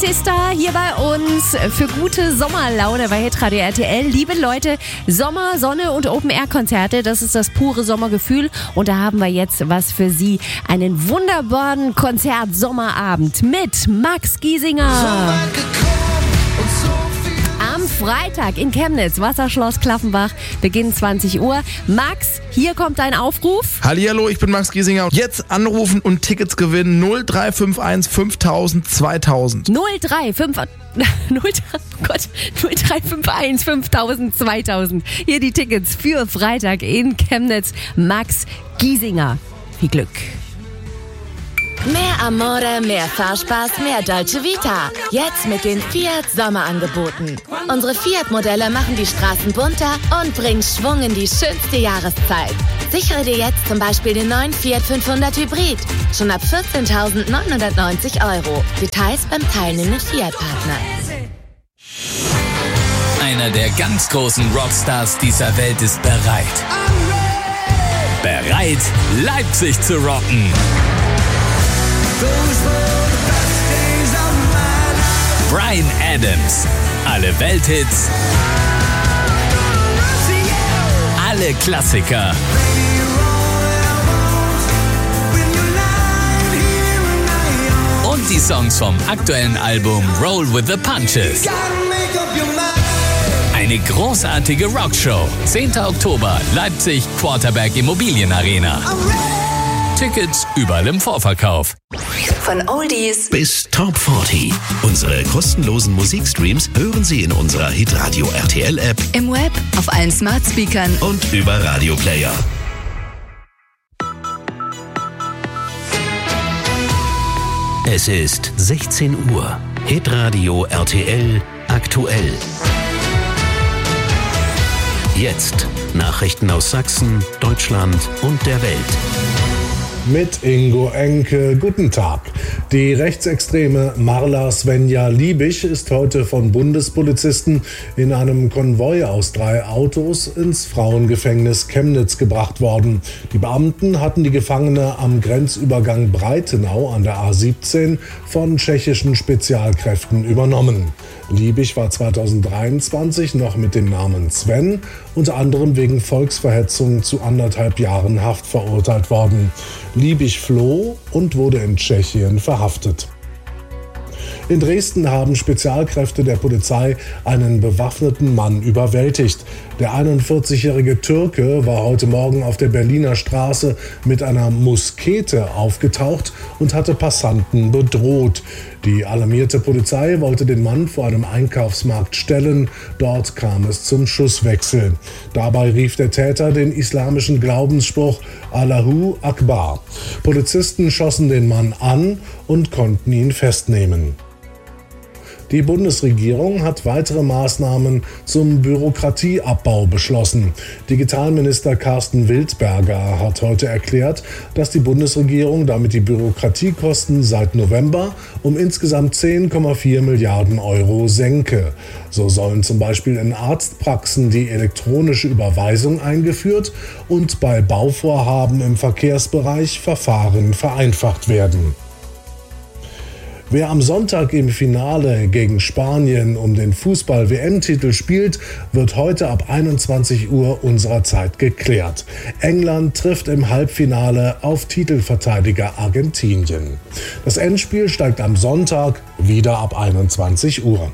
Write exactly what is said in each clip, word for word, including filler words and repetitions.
Alice ist da hier bei uns für gute Sommerlaune bei Hitradio R T L. Liebe Leute, Sommer, Sonne und Open-Air-Konzerte, das ist das pure Sommergefühl. Und da haben wir jetzt was für Sie. Einen wunderbaren Konzert-Sommerabend mit Max Giesinger. Am Freitag in Chemnitz, Wasserschloss Klaffenbach, Beginn zwanzig Uhr. Max, hier kommt dein Aufruf. Hallihallo, ich bin Max Giesinger. Jetzt anrufen und Tickets gewinnen. null drei fünf eins fünftausend zweitausend. null drei fünf fünf eins fünftausend zweitausend. Hier die Tickets für Freitag in Chemnitz. Max Giesinger. Viel Glück. Mehr Amore, mehr Fahrspaß, mehr Dolce Vita. Jetzt mit den Fiat Sommerangeboten. Unsere Fiat-Modelle machen die Straßen bunter und bringen Schwung in die schönste Jahreszeit. Sichere dir jetzt zum Beispiel den neuen Fiat fünfhundert Hybrid. Schon ab vierzehntausendneunhundertneunzig Euro. Details beim teilnehmenden Fiat-Partner. Einer der ganz großen Rockstars dieser Welt ist bereit. Bereit, Leipzig zu rocken. Bryan Adams. Alle Welthits. Alle Klassiker. Und die Songs vom aktuellen Album Roll with the Punches. Eine großartige Rockshow. zehnter Oktober, Leipzig, Quarterberg Immobilienarena. Tickets überall im Vorverkauf. Von Oldies bis Top vierzig. Unsere kostenlosen Musikstreams hören Sie in unserer Hitradio R T L App, im Web, auf allen Smart Speakern und über Radioplayer. Es ist sechzehn Uhr. Hitradio R T L aktuell. Jetzt Nachrichten aus Sachsen, Deutschland und der Welt. Mit Ingo Enke, guten Tag. Die rechtsextreme Marla Svenja Liebig ist heute von Bundespolizisten in einem Konvoi aus drei Autos ins Frauengefängnis Chemnitz gebracht worden. Die Beamten hatten die Gefangene am Grenzübergang Breitenau an der A siebzehn von tschechischen Spezialkräften übernommen. Liebig war zweitausenddreiundzwanzig noch mit dem Namen Sven unter anderem wegen Volksverhetzung zu anderthalb Jahren Haft verurteilt worden. Liebig floh und wurde in Tschechien verhaftet. In Dresden haben Spezialkräfte der Polizei einen bewaffneten Mann überwältigt. Der einundvierzigjährige Türke war heute Morgen auf der Berliner Straße mit einer Muskete aufgetaucht und hatte Passanten bedroht. Die alarmierte Polizei wollte den Mann vor einem Einkaufsmarkt stellen. Dort kam es zum Schusswechsel. Dabei rief der Täter den islamischen Glaubensspruch Allahu Akbar. Polizisten schossen den Mann an und konnten ihn festnehmen. Die Bundesregierung hat weitere Maßnahmen zum Bürokratieabbau beschlossen. Digitalminister Carsten Wildberger hat heute erklärt, dass die Bundesregierung damit die Bürokratiekosten seit November um insgesamt zehn Komma vier Milliarden Euro senke. So sollen zum Beispiel in Arztpraxen die elektronische Überweisung eingeführt und bei Bauvorhaben im Verkehrsbereich Verfahren vereinfacht werden. Wer am Sonntag im Finale gegen Spanien um den Fußball-W M-Titel spielt, wird heute ab einundzwanzig Uhr unserer Zeit geklärt. England trifft im Halbfinale auf Titelverteidiger Argentinien. Das Endspiel steigt am Sonntag wieder ab einundzwanzig Uhr.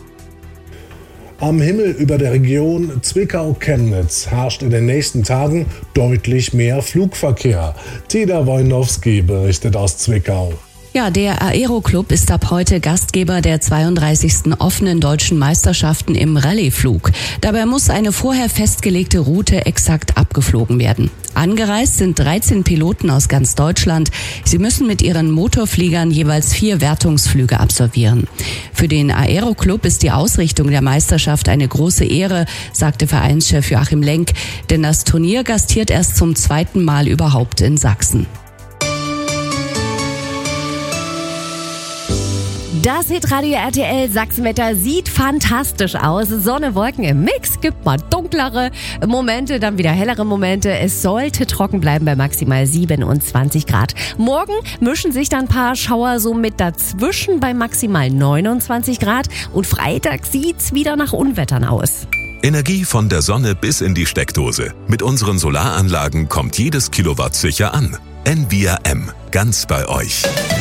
Am Himmel über der Region Zwickau-Chemnitz herrscht in den nächsten Tagen deutlich mehr Flugverkehr. Teda Wojnowski berichtet aus Zwickau. Ja, der Aero-Club ist ab heute Gastgeber der zweiunddreißigsten offenen deutschen Meisterschaften im Rallyeflug. Dabei muss eine vorher festgelegte Route exakt abgeflogen werden. Angereist sind dreizehn Piloten aus ganz Deutschland. Sie müssen mit ihren Motorfliegern jeweils vier Wertungsflüge absolvieren. Für den Aero-Club ist die Ausrichtung der Meisterschaft eine große Ehre, sagte Vereinschef Joachim Lenk, denn das Turnier gastiert erst zum zweiten Mal überhaupt in Sachsen. Das Hitradio R T L Sachsenwetter sieht fantastisch aus. Sonne, Wolken im Mix, gibt mal dunklere Momente, dann wieder hellere Momente. Es sollte trocken bleiben bei maximal siebenundzwanzig Grad. Morgen mischen sich dann ein paar Schauer so mit dazwischen bei maximal neunundzwanzig Grad. Und Freitag sieht's wieder nach Unwettern aus. Energie von der Sonne bis in die Steckdose. Mit unseren Solaranlagen kommt jedes Kilowatt sicher an. N V R M, ganz bei euch.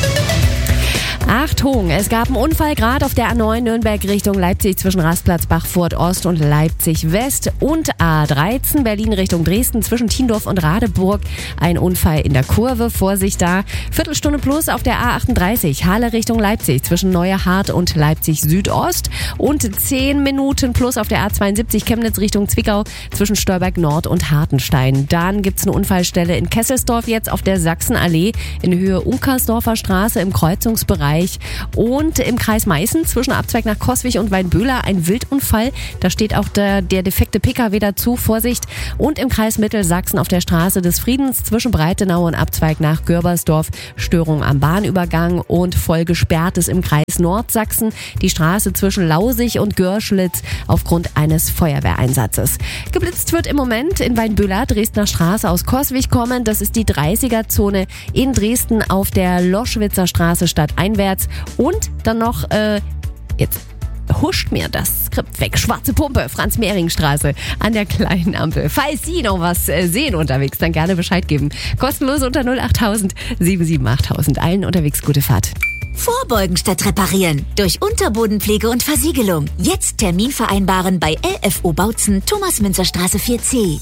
Achtung, es gab einen Unfall gerade auf der A neun Nürnberg Richtung Leipzig zwischen Rastplatz Bachfurt Ost und Leipzig West und A dreizehn Berlin Richtung Dresden zwischen Tiendorf und Radeburg. Ein Unfall in der Kurve, Vorsicht da. Viertelstunde plus auf der A achtunddreißig Halle Richtung Leipzig zwischen Neuerhardt und Leipzig Südost und zehn Minuten plus auf der A zweiundsiebzig Chemnitz Richtung Zwickau zwischen Stolberg Nord und Hartenstein. Dann gibt's eine Unfallstelle in Kesselsdorf jetzt auf der Sachsenallee in Höhe Unkersdorfer Straße im Kreuzungsbereich. Und im Kreis Meißen zwischen Abzweig nach Coswig und Weinböhler ein Wildunfall. Da steht auch der, der defekte P K W dazu, Vorsicht. Und im Kreis Mittelsachsen auf der Straße des Friedens zwischen Breitenau und Abzweig nach Görbersdorf Störung am Bahnübergang und voll gesperrt ist im Kreis Nordsachsen die Straße zwischen Lausig und Görschlitz aufgrund eines Feuerwehreinsatzes. Geblitzt wird im Moment in Weinböhler, Dresdner Straße aus Coswig kommen. Das ist die dreißiger-Zone in Dresden auf der Loschwitzer Straße stadteinwärts. Und dann noch, äh, jetzt huscht mir das Skript weg. Schwarze Pumpe, Franz-Mehring-Straße an der kleinen Ampel. Falls Sie noch was äh, sehen unterwegs, dann gerne Bescheid geben. Kostenlos unter null acht tausend sieben sieben acht tausend. Allen unterwegs gute Fahrt. Vorbeugen statt reparieren. Durch Unterbodenpflege und Versiegelung. Jetzt Termin vereinbaren bei L F O Bautzen, Thomas-Münzer-Straße vier C.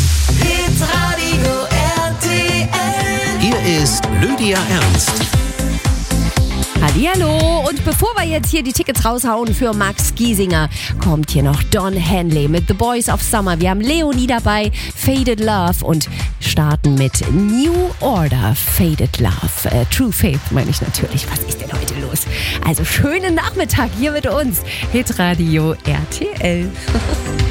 Hitradio R T L. Hier ist Lydia Ernst. Hallihallo, und bevor wir jetzt hier die Tickets raushauen für Max Giesinger, kommt hier noch Don Henley mit The Boys of Summer. Wir haben Leonie dabei, Faded Love, und starten mit New Order, Faded Love. Äh, True Faith meine ich natürlich. Was ist denn heute los? Also schönen Nachmittag hier mit uns. Hitradio R T L.